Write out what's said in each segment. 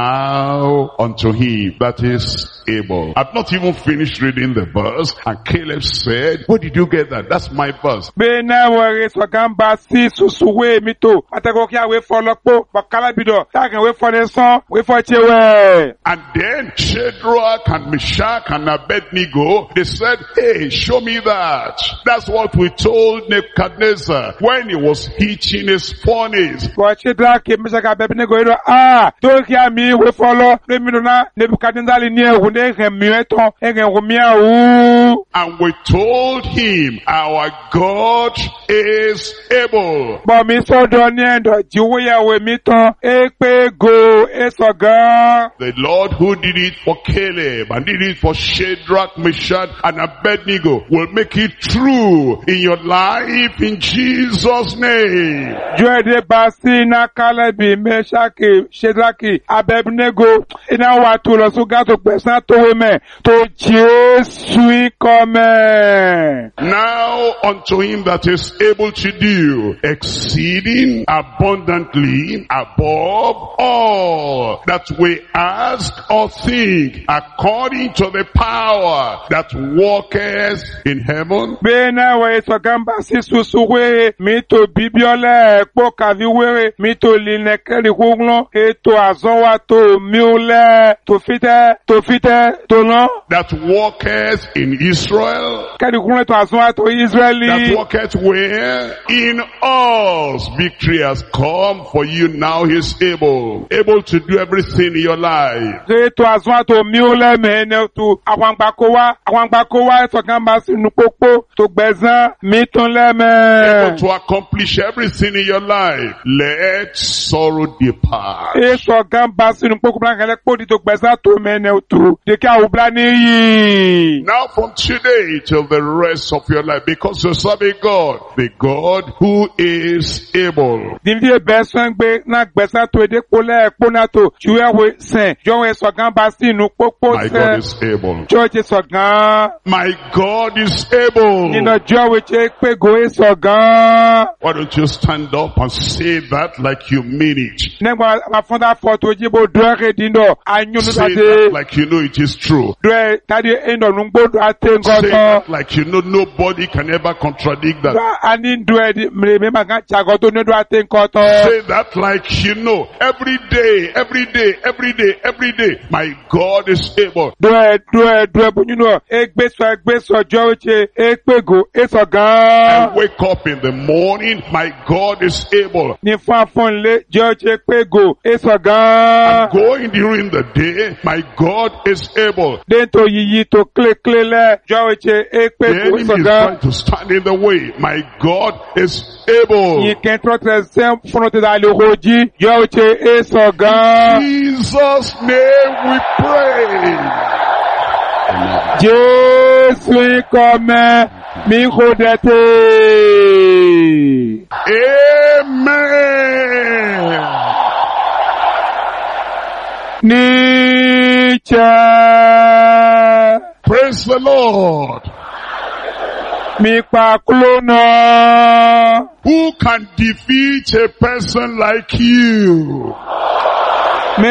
Now unto him that is able. I've not even finished reading the verse, and Caleb said, where did you get that? That's my verse. And then Shadrach and Meshach and Abednego, they said, hey, show me that. That's what we told Nebuchadnezzar when he was heating his furnace. And we told him, our God is able. The Lord who did it for Caleb and did it for Shadrach, Meshach, and Abednego will make it true in your life in Jesus' name. Now unto him that is able to do exceeding abundantly above all that we ask or think, according to the power that worketh in heaven. That worketh in Israel. That worketh where? In us. Victory has come for you. Now he's able to do everything in your life. Able to accomplish everything in your life. Let sorrow depart. Now from today till the rest of your life, because you serve a God, the God who is able. My God is able. My God is able. Why don't you stand up and say that like you mean it? Say that like you know it is true. Say that like you know nobody can ever contradict that. Say that like you know every day, my God is able. I wake up in the morning, my God is able. I'm going during the day, my God is able. The enemy is trying to stand in the way, my God is able. In Jesus' name we pray. Amen. Praise the Lord. Who can defeat a person like you? Who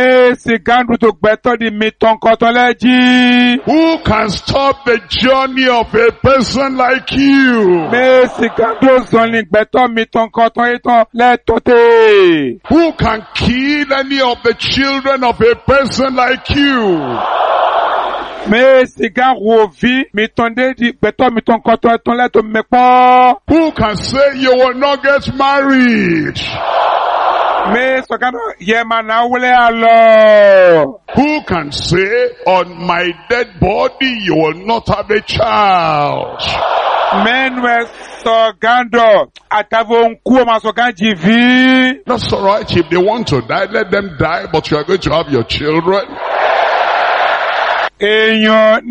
can stop the journey of a person like you? Who can kill any of the children of a person like you? Who can say you will not get married? Who can say on my dead body you will not have a child? That's alright. If they want to die, let them die, but you are going to have your children. If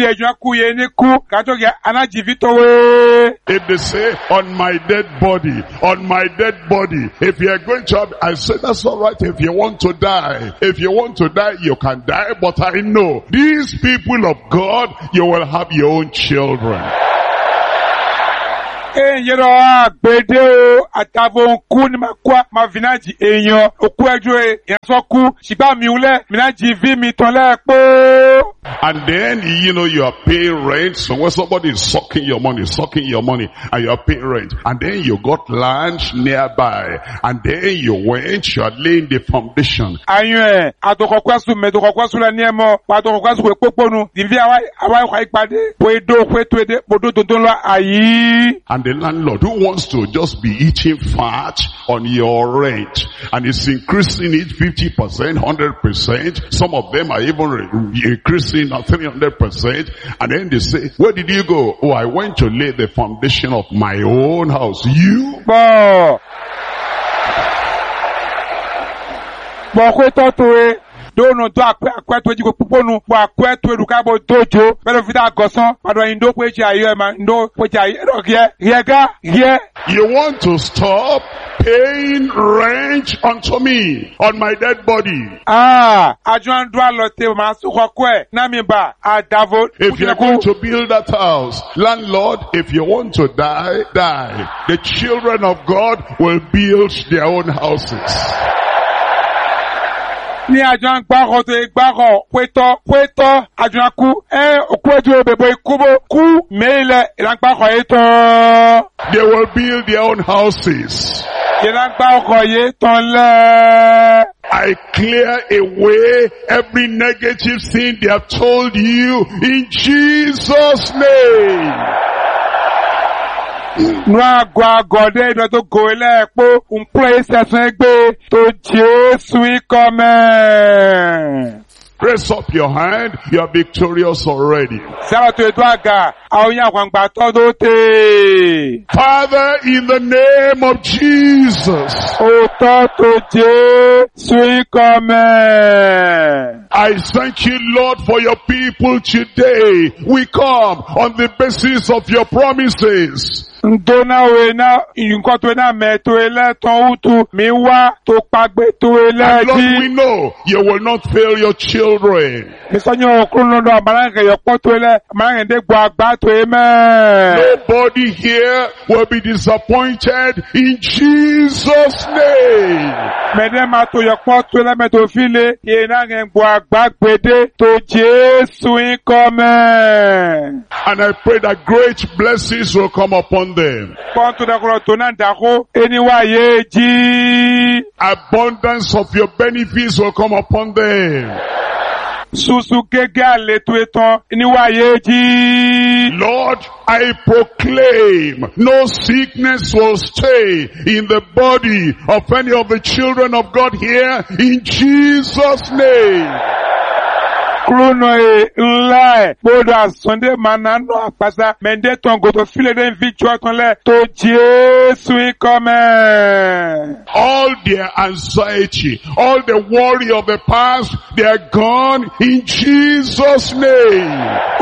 they say on my dead body, if you are going to have, I say that's alright. If you want to die, you can die, but I know these people of God, you will have your own children. Yero agbede o atavo nku ni makwa ma vinaji èèyàn oku ejo e so ku shiba mi ule minaji vi mi ton le po. And then, you are paying rent. So when somebody is sucking your money, and you are paying rent. And then you got land nearby. And then you went, you are laying the foundation. Ayun atokokwasu medokokwasu la niemo, atokokwasu we poponu, divi awai kwa ipade, poedo, poetwede, podo tonton lo ayi. And the landlord who wants to just be eating fat on your rent, and is increasing it 50%, 100%. Some of them are even increasing 300%. And then they say, where did you go? Oh, I went to lay the foundation of my own house. You? Dono do akweto jigo puponu bo akweto edukabo dojo belo vida gosan pado indo kweji ayo ma ndo kweji ayo You want to stop paying rent unto me on my dead body. Ajuan do alote ma suko kwe na mi ba adavo. If you're going to build that house, landlord, if you want to die, die. The children of God will build their own houses. Ni ajuan gbaro to gbaro kweto ajuan ku okwejo bebo ikubo ku meile ilan gbaro eto. They will build their own houses. Ilan gbaro eton le. I clear away every negative thing they have told you in Jesus' name. Nwa gwa gode do to go le po unple sesun egbe to Jesu ikome. Raise up your hand. You are victorious already. Father, in the name of Jesus, I thank you, Lord, for your people today. We come on the basis of your promises. And Lord, we know you will not fail your children. Nobody here will be disappointed in Jesus' name. And I pray that great blessings will come upon them. Abundance of your benefits will come upon them. Lord, I proclaim no sickness will stay in the body of any of the children of God here in Jesus' name. And all their anxiety, all the worry of the past, they are gone in Jesus' name.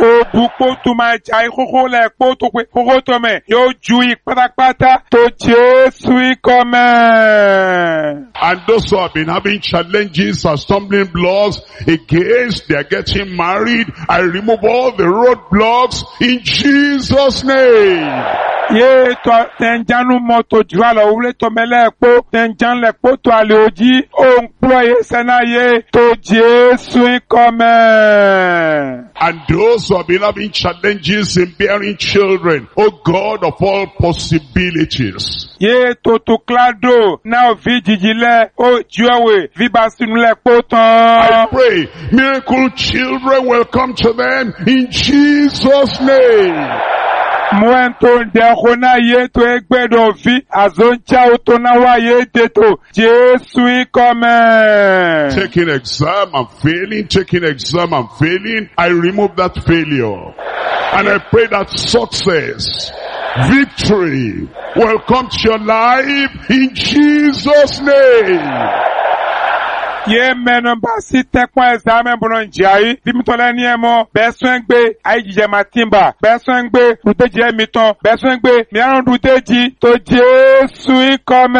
And those who have been having challenges or stumbling blocks against their getting married, I remove all the roadblocks in Jesus' name. And those who have been having challenges in bearing children, oh God of all possibilities, I pray miracle children will come to them in Jesus' name. Taking exam and failing, I remove that failure. And I pray that success, victory will come to your life in Jesus' name. Ye menomba si tekwa examen bonon jai bimitole ni emo beswengbe aijije matimba beswengbe ruteje miton beswengbe miaron ruteji to Jesu ikome.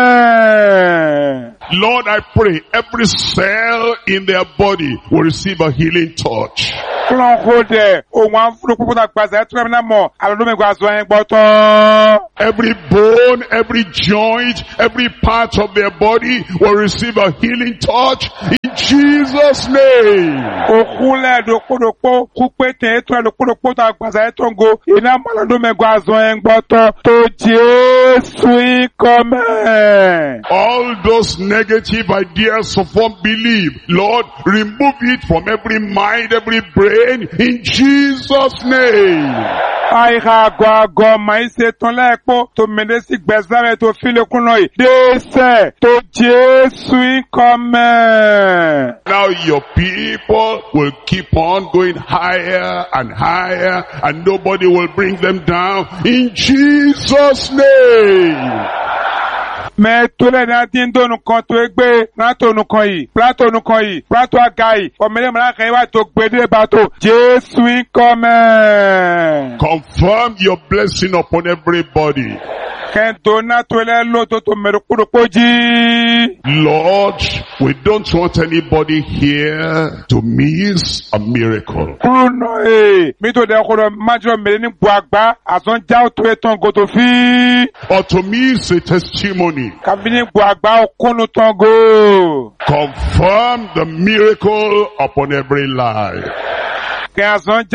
Lord, I pray every cell in their body will receive a healing touch. Klon hode o wan furu puputa gbaza etu na mo alodo me gwazo en gboton. Every bone, every joint, every part of their body will receive a healing touch in Jesus' name. Okule do kodokpo kupete etu do kodokpo ta gbaza etongo ina malado me gwazo en gboton to Jesu come. All those negative ideas of unbelief, Lord, remove it from every mind, every brain in Jesus' name. Ai ha gwa mai se ton lepo to menesi gbezare to file kunoi dese to Jesu come. Now your people will keep on going higher and higher and nobody will bring them down in Jesus' name. Me tole na dindo nu kan to egbe plato nu kan yi plato agai o mele mala kan wa to gbede ba to Jesu come. Confirm your blessing upon everybody. Ken dona tole lo to meru kuropoji. Lord, we don't want anybody here to miss a miracle. Kuno mi to de ko majo mele ni buagba ason ja to eton go to fi Or to miss a testimony. kabini buagba okunu tongo. Confirm the miracle upon every life. Thank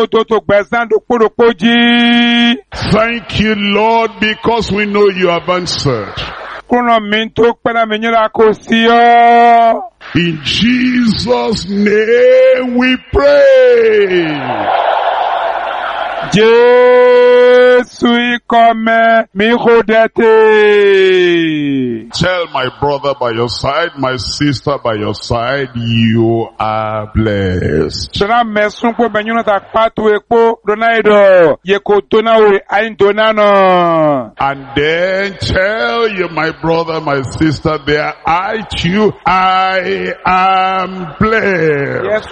Thank you, Lord, because we know you have answered. In Jesus' name we pray. Tell my brother by your side, my sister by your side, you are blessed. And then tell you, my brother, my sister there, I too, I am blessed.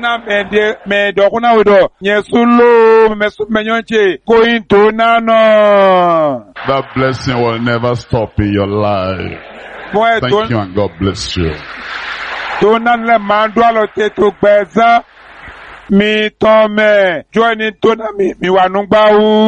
That blessing will never stop in your life. Thank you and God bless you. Mi tome, join in tona mi wanungba